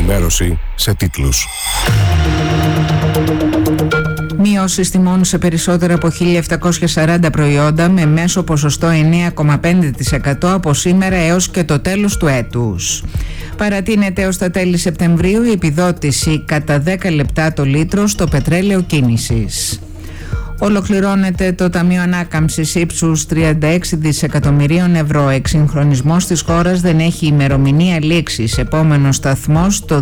Ενημέρωση σε τίτλους. Μειώσεις τιμών σε περισσότερα από 1.740 προϊόντα με μέσο ποσοστό 9,5% από σήμερα έως και το τέλος του έτους. Παρατείνεται έως τα τέλη Σεπτεμβρίου η επιδότηση κατά 10 λεπτά το λίτρο στο πετρέλαιο κίνησης. Ολοκληρώνεται το Ταμείο Ανάκαμψης ύψους 36 δισεκατομμυρίων ευρώ. Εξυγχρονισμός της χώρας δεν έχει ημερομηνία λήξης. Επόμενος σταθμός το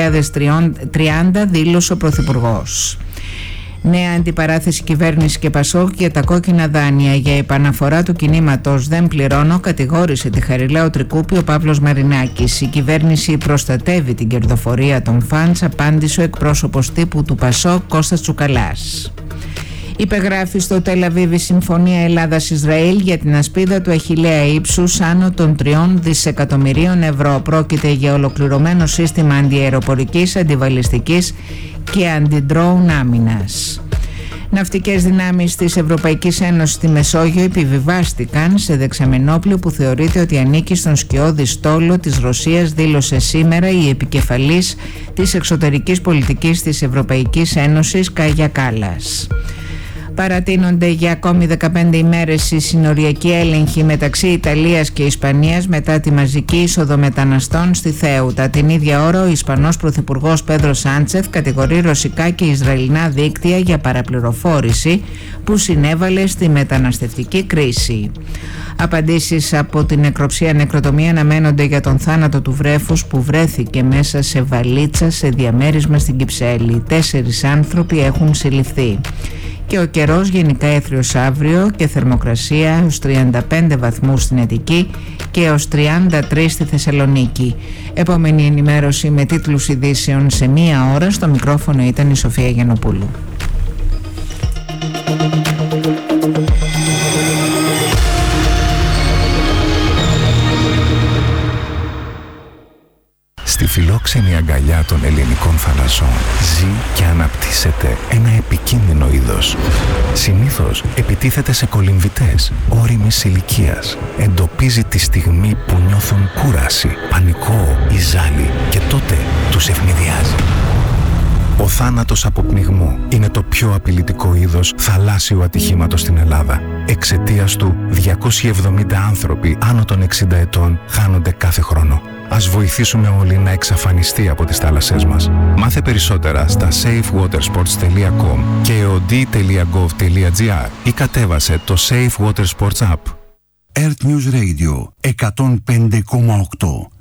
2030, δήλωσε ο Πρωθυπουργός. Νέα αντιπαράθεση κυβέρνηση και Πασόκ για τα κόκκινα δάνεια. Για επαναφορά του κινήματος «Δεν πληρώνω», κατηγόρησε τη Χαριλάου Τρικούπη ο Παύλος Μαρινάκης. Η κυβέρνηση προστατεύει την κερδοφορία των φαντς, απάντησε ο εκπρόσωπος τύπου του Πασόκ Κώστας Τσουκαλάς. Υπεγράφει στο Τελ Αβίβ συμφωνία Ελλάδας-Ισραήλ για την ασπίδα του Αχιλλέα ύψους άνω των 3 δισεκατομμυρίων ευρώ. Πρόκειται για ολοκληρωμένο σύστημα αντιαεροπορικής, αντιβαλιστικής και αντιντρόουν άμυνας. Ναυτικές δυνάμεις της Ευρωπαϊκής Ένωσης στη Μεσόγειο επιβιβάστηκαν σε δεξαμενόπλιο που θεωρείται ότι ανήκει στον σκιώδη στόλο της Ρωσίας, δήλωσε σήμερα η επικεφαλής της εξωτερικής πολιτικής της Ευρωπαϊκής Ένωσης, Κάγια Κάλλας. Παρατείνονται για ακόμη 15 ημέρες οι συνοριακοί έλεγχοι μεταξύ Ιταλίας και Ισπανίας μετά τη μαζική είσοδο μεταναστών στη Θέουτα. Την ίδια ώρα ο Ισπανός Πρωθυπουργός Πέδρο Σάντσεφ κατηγορεί ρωσικά και ισραηλινά δίκτυα για παραπληροφόρηση που συνέβαλε στη μεταναστευτική κρίση. Απαντήσεις από την νεκροψία νεκροτομία αναμένονται για τον θάνατο του βρέφους που βρέθηκε μέσα σε βαλίτσα σε διαμέρισμα στην Κυψέλη. 4 άνθρωποι έχουν συλληφθεί. Και ο καιρός γενικά έθριος αύριο και θερμοκρασία έως 35 βαθμούς στην Αττική και έως 33 στη Θεσσαλονίκη. Επόμενη ενημέρωση με τίτλους ειδήσεων σε 1 ώρα. Στο μικρόφωνο ήταν η Σοφία Γιαννοπούλου. Στη φιλόξενη αγκαλιά των ελληνικών θαλασσών ζει και αναπτύσσεται ένα επικίνδυνο είδος. Συνήθως επιτίθεται σε κολυμβητές ώριμης ηλικίας. Εντοπίζει τη στιγμή που νιώθουν κούραση, πανικό ή ζάλι και τότε τους ευνηδιάζει. Ο θάνατος από πνιγμό είναι το πιο απειλητικό είδος θαλάσσιου ατυχήματος στην Ελλάδα. Εξαιτίας του 270 άνθρωποι άνω των 60 ετών χάνονται κάθε χρόνο. Ας βοηθήσουμε όλοι να εξαφανιστεί από τις θάλασσές μας. Μάθε περισσότερα στα safewatersports.com και eod.gov.gr ή κατέβασε το Safe Water Sports App. Earth News Radio 105,8.